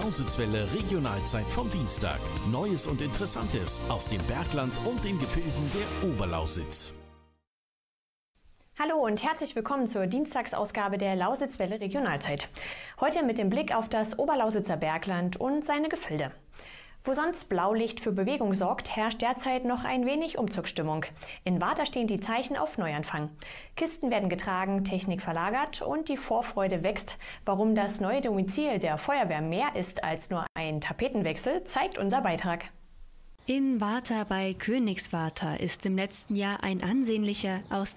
Lausitzwelle Regionalzeit vom Dienstag. Neues und Interessantes aus dem Bergland und den Gefilden der Oberlausitz. Hallo und herzlich willkommen zur Dienstagsausgabe der Lausitzwelle Regionalzeit. Heute mit dem Blick auf das Oberlausitzer Bergland und seine Gefilde. Wo sonst Blaulicht für Bewegung sorgt, herrscht derzeit noch ein wenig Umzugsstimmung. In Warta stehen die Zeichen auf Neuanfang. Kisten werden getragen, Technik verlagert und die Vorfreude wächst. Warum das neue Domizil der Feuerwehr mehr ist als nur ein Tapetenwechsel, zeigt unser Beitrag. In Warta bei Königswarta ist im letzten Jahr ein ansehnlicher, aus